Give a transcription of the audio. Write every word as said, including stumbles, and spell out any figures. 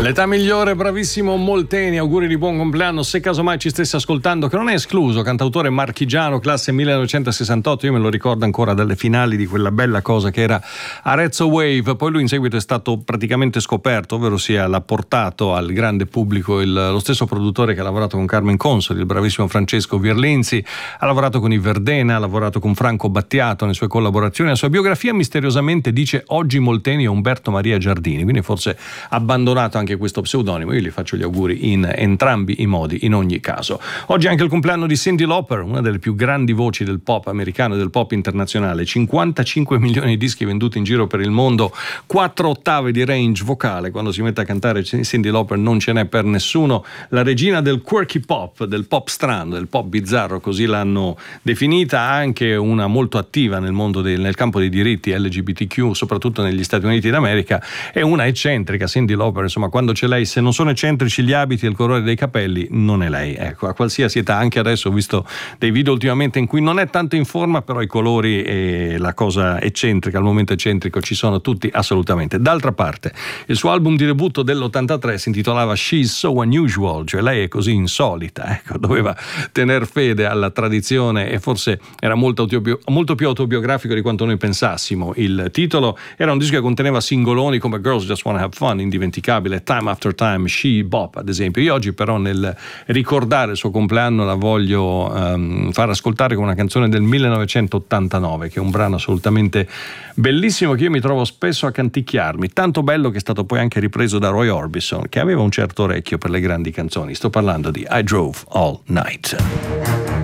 L'età migliore, bravissimo Molteni, auguri di buon compleanno. Se casomai ci stesse ascoltando, che non è escluso, cantautore marchigiano, classe millenovecentosessantotto, io me lo ricordo ancora dalle finali di quella bella cosa che era Arezzo Wave. Poi lui in seguito è stato praticamente scoperto, ovvero sia l'ha portato al grande pubblico il, lo stesso produttore che ha lavorato con Carmen Consoli, il bravissimo Francesco Virlinzi, ha lavorato con i Verdena, ha lavorato con Franco Battiato nelle sue collaborazioni. La sua biografia misteriosamente dice oggi Molteni è Umberto Maria Giardini, quindi forse abbandonato anche questo pseudonimo. Io gli faccio gli auguri in entrambi i modi, in ogni caso. Oggi è anche il compleanno di Cyndi Lauper, una delle più grandi voci del pop americano e del pop internazionale. cinquantacinque milioni di dischi venduti in giro per il mondo, quattro ottave di range vocale. Quando si mette a cantare Cyndi Lauper non ce n'è per nessuno. La regina del quirky pop, del pop strano, del pop bizzarro, così l'hanno definita. Anche una molto attiva nel mondo del, nel campo dei diritti L G B T Q, soprattutto negli Stati Uniti d'America. È una eccentrica, Cyndi Lauper, insomma, quando c'è lei, se non sono eccentrici gli abiti e il colore dei capelli, non è lei. Ecco, a qualsiasi età, anche adesso ho visto dei video ultimamente in cui non è tanto in forma, però i colori e la cosa eccentrica, il momento eccentrico ci sono tutti assolutamente. D'altra parte, il suo album di debutto dell'ottantatré si intitolava She's So Unusual, cioè lei è così insolita, ecco, doveva tener fede alla tradizione e forse era molto, autobio- molto più autobiografico di quanto noi pensassimo. Il titolo era un disco che conteneva singoloni come Girls Just Wanna Have Fun, indimenticabile, Time After Time, She Bop ad esempio. Io oggi però nel ricordare il suo compleanno la voglio um, far ascoltare con una canzone del millenovecentottantanove, che è un brano assolutamente bellissimo che io mi trovo spesso a canticchiarmi, tanto bello che è stato poi anche ripreso da Roy Orbison, che aveva un certo orecchio per le grandi canzoni. Sto parlando di I Drove All Night.